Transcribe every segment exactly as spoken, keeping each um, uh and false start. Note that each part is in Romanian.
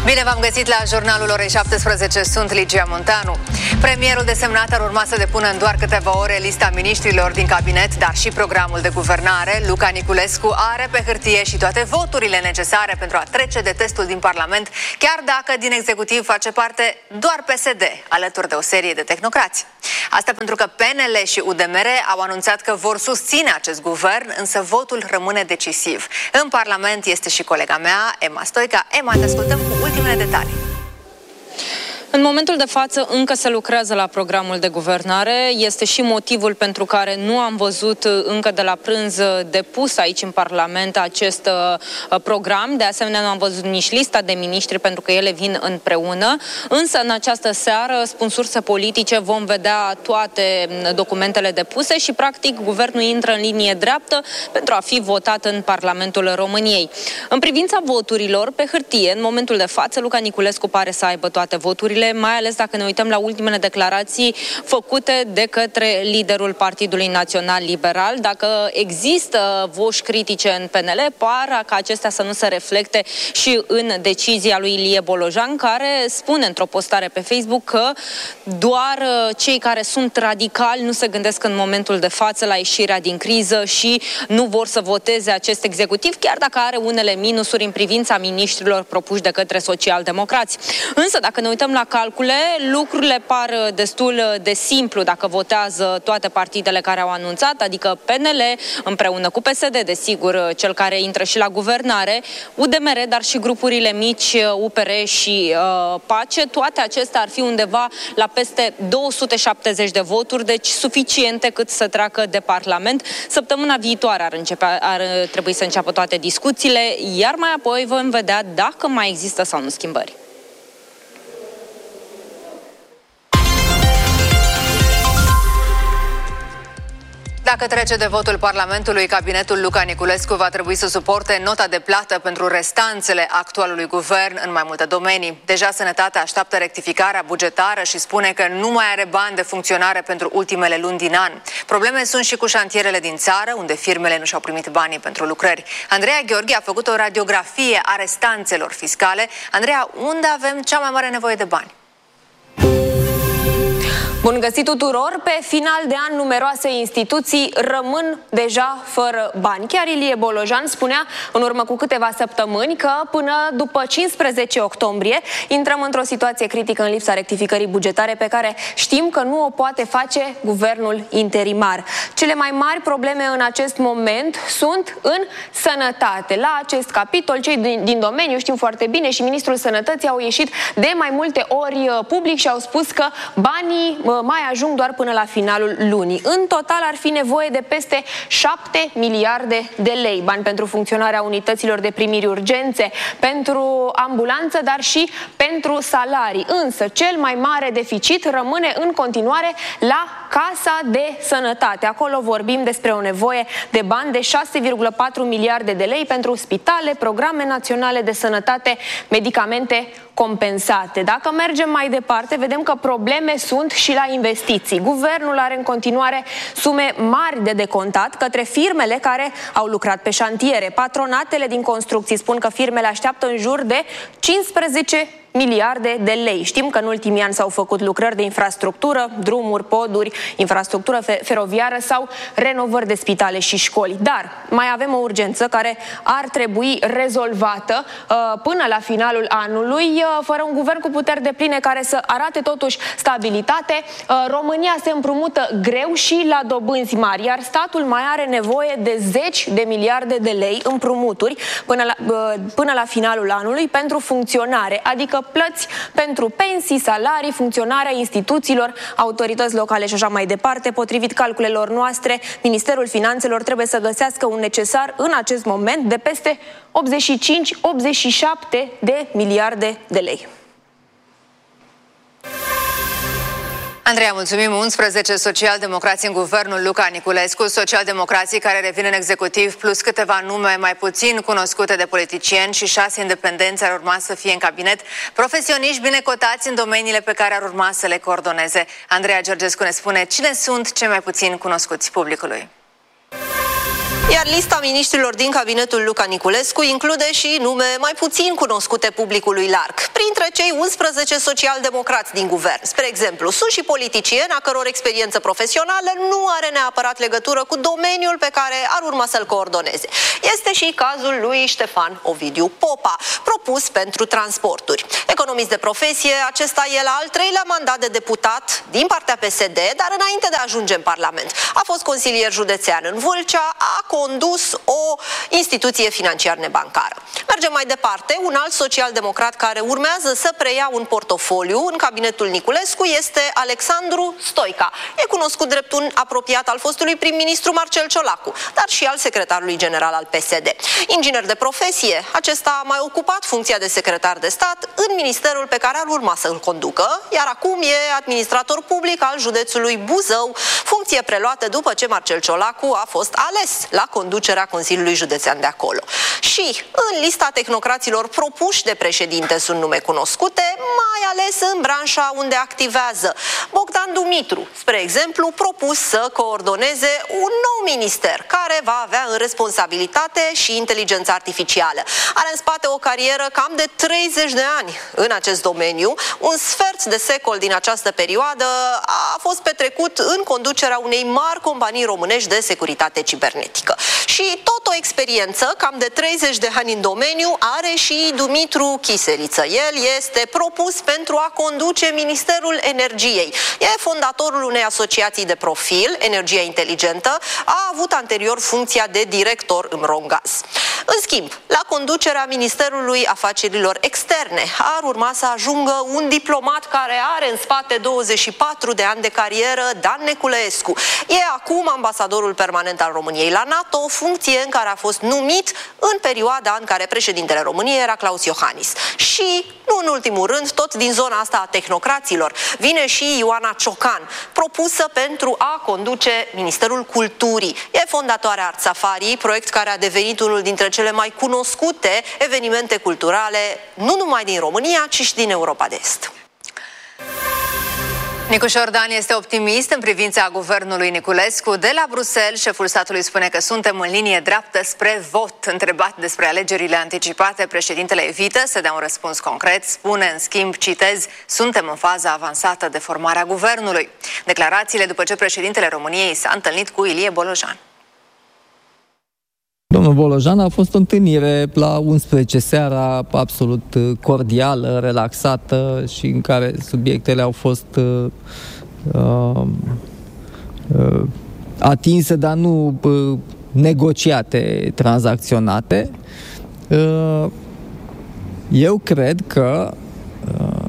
Bine v-am găsit la jurnalul orei șaptesprezece, sunt Ligia Montanu. Premierul desemnat ar urma să depună în doar câteva ore lista miniștrilor din cabinet, dar și programul de guvernare. Luca Niculescu are pe hârtie și toate voturile necesare pentru a trece de testul din Parlament, chiar dacă din executiv face parte doar P S D, alături de o serie de tehnocrați. Asta pentru că P N L și U D M R au anunțat că vor susține acest guvern, însă votul rămâne decisiv. În Parlament este și colega mea, Emma Stoica. Emma, te ascultăm cu ultimele detalii. În momentul de față încă se lucrează la programul de guvernare. Este și motivul pentru care nu am văzut încă de la prânz depus aici în Parlament acest uh, program. De asemenea, nu am văzut nici lista de miniștri pentru că ele vin împreună. Însă în această seară, spun surse politice, vom vedea toate documentele depuse și practic guvernul intră în linie dreaptă pentru a fi votat în Parlamentul României. În privința voturilor, pe hârtie, în momentul de față, Luca Niculescu pare să aibă toate voturile, mai ales dacă ne uităm la ultimele declarații făcute de către liderul Partidului Național Liberal. Dacă există voci critice în P N L, par ca acestea să nu se reflecte și în decizia lui Ilie Bolojan, care spune într-o postare pe Facebook că doar cei care sunt radicali nu se gândesc în momentul de față la ieșirea din criză și nu vor să voteze acest executiv, chiar dacă are unele minusuri în privința miniștrilor propuși de către socialdemocrați. Însă, dacă ne uităm la calcule, lucrurile par destul de simplu dacă votează toate partidele care au anunțat, adică P N L împreună cu P S D, desigur, cel care intră și la guvernare, U D M R, dar și grupurile mici, U P R și uh, Pace. Toate acestea ar fi undeva la peste două sute șaptezeci de voturi, deci suficiente cât să treacă de Parlament. Săptămâna viitoare ar, începe, ar trebui să înceapă toate discuțiile, iar mai apoi vom vedea dacă mai există sau nu schimbări. Dacă trece de votul Parlamentului, cabinetul Luca Niculescu va trebui să suporte nota de plată pentru restanțele actualului guvern în mai multe domenii. Deja Sănătatea așteaptă rectificarea bugetară și spune că nu mai are bani de funcționare pentru ultimele luni din an. Probleme sunt și cu șantierele din țară, unde firmele nu și-au primit banii pentru lucrări. Andreea Gheorghe a făcut o radiografie a restanțelor fiscale. Andreea, unde avem cea mai mare nevoie de bani? Bun găsit tuturor! Pe final de an, numeroase instituții rămân deja fără bani. Chiar Ilie Bolojan spunea în urmă cu câteva săptămâni că până după cincisprezece octombrie intrăm într-o situație critică în lipsa rectificării bugetare pe care știm că nu o poate face guvernul interimar. Cele mai mari probleme în acest moment sunt în sănătate. La acest capitol, cei din, din domeniu știm foarte bine și Ministrul Sănătății au ieșit de mai multe ori public și au spus că banii mai ajung doar până la finalul lunii. În total ar fi nevoie de peste șapte miliarde de lei, bani pentru funcționarea unităților de primiri urgențe, pentru ambulanță, dar și pentru salarii. Însă cel mai mare deficit rămâne în continuare la Casa de Sănătate. Acolo vorbim despre o nevoie de bani de șase virgulă patru miliarde de lei pentru spitale, programe naționale de sănătate, medicamente compensate. Dacă mergem mai departe, vedem că probleme sunt și la investiții. Guvernul are în continuare sume mari de decontat către firmele care au lucrat pe șantiere. Patronatele din construcții spun că firmele așteaptă în jur de cincisprezece miliarde de lei. Știm că în ultimii ani s-au făcut lucrări de infrastructură, drumuri, poduri, infrastructură feroviară sau renovări de spitale și școli. Dar mai avem o urgență care ar trebui rezolvată uh, până la finalul anului, uh, fără un guvern cu puteri depline care să arate totuși stabilitate. Uh, România se împrumută greu și la dobânzi mari, iar statul mai are nevoie de zeci de miliarde de lei împrumuturi până la, uh, până la finalul anului pentru funcționare, adică plăți pentru pensii, salarii, funcționarea instituțiilor, autorități locale și așa mai departe. Potrivit calculelor noastre, Ministerul Finanțelor trebuie să găsească un necesar în acest moment de peste optzeci și cinci optzeci și șapte de miliarde de lei. Andreea, mulțumim. unsprezece socialdemocrați în guvernul Luca Niculescu, socialdemocrații care revin în executiv, plus câteva nume mai puțin cunoscute de politicieni și șase independenți ar urma să fie în cabinet, profesioniști bine cotați în domeniile pe care ar urma să le coordoneze. Andreea Georgescu ne spune cine sunt cei mai puțin cunoscuți publicului. Iar lista miniștrilor din cabinetul Luca Niculescu include și nume mai puțin cunoscute publicului larg. Printre cei unsprezece socialdemocrați din guvern, spre exemplu, sunt și politicieni a căror experiență profesională nu are neapărat legătură cu domeniul pe care ar urma să-l coordoneze. Este și cazul lui Ștefan Ovidiu Popa, propus pentru transporturi. Economist de profesie, acesta e la al treilea mandat de deputat din partea P S D, dar înainte de a ajunge în Parlament. A fost consilier județean în Vâlcea, a condus o instituție financiar nebancară. Mergem mai departe, un alt social-democrat care urmează să preia un portofoliu în cabinetul Niculescu este Alexandru Stoica. E cunoscut drept un apropiat al fostului prim-ministru Marcel Ciolacu, dar și al secretarului general al P S D. Inginer de profesie, acesta a mai ocupat funcția de secretar de stat în ministerul pe care ar urma să-l conducă, iar acum e administrator public al județului Buzău, funcție preluată după ce Marcel Ciolacu a fost ales la conducerea Consiliului Județean de acolo. Și în lista tehnocraților propuși de președinte sunt nume cunoscute, mai ales în branșa unde activează. Bogdan Dumitru, spre exemplu, propus să coordoneze un nou minister care va avea în responsabilitate și inteligența artificială. Are în spate o carieră cam de treizeci de ani în acest domeniu. Un sfert de secol din această perioadă a fost petrecut în conducerea unei mari companii românești de securitate cibernetică. Și tot o experiență cam de treizeci de ani în domeniu are și Dumitru Chiseliță. El este propus pentru a conduce Ministerul Energiei. E fondatorul unei asociații de profil, Energia Inteligentă, a avut anterior funcția de director în Romgaz. În schimb, la conducerea Ministerului Afacerilor Externe ar urma să ajungă un diplomat care are în spate douăzeci și patru de ani de carieră, Dan Neculescu. E acum ambasadorul permanent al României la NATO, funcție în care a fost numit în perioada în care președintele României era Claus Iohannis. Și, nu în ultimul rând, tot din zona asta a tehnocraților, vine și Ioana Ciocan, propusă pentru a conduce Ministerul Culturii. E fondatoarea Art Safari, proiect care a devenit unul dintre cele mai cunoscute evenimente culturale, nu numai din România, ci și din Europa de Est. Nicu Șordan este optimist în privința guvernului Niculescu. De la Bruxelles, șeful statului spune că suntem în linie dreaptă spre vot. Întrebat despre alegerile anticipate, președintele evită să dea un răspuns concret. Spune, în schimb, citez, suntem în faza avansată de formarea guvernului. Declarațiile după ce președintele României s-a întâlnit cu Ilie Bolojan. Domnul Bolojan, a fost o întâlnire la unsprezece seara, absolut cordială, relaxată și în care subiectele au fost uh, uh, atinse, dar nu uh, negociate, tranzacționate. Uh, eu cred că uh,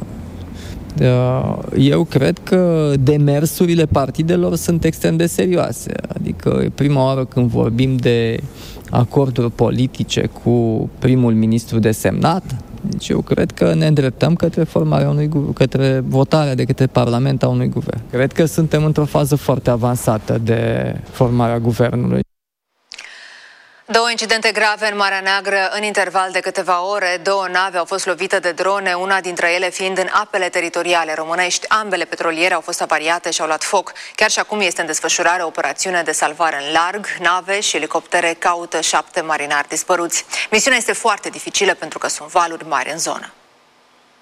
Eu cred că demersurile partidelor sunt extrem de serioase. Adică e prima oară când vorbim de acorduri politice cu primul ministru desemnat. Deci eu cred că ne îndreptăm către formarea unui către votarea de către Parlament a unui guvern. Cred că suntem într-o fază foarte avansată de formarea guvernului. Două incidente grave în Marea Neagră în interval de câteva ore. Două nave au fost lovite de drone, una dintre ele fiind în apele teritoriale românești. Ambele petroliere au fost avariate și au luat foc. Chiar și acum este în desfășurare o operațiune de salvare în larg. Nave și elicoptere caută șapte marinari dispăruți. Misiunea este foarte dificilă pentru că sunt valuri mari în zonă.